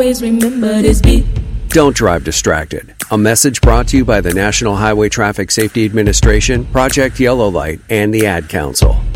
Always remember this beat. Don't drive distracted. A message brought to you by the National Highway Traffic Safety Administration, Project Yellow Light, and the Ad Council.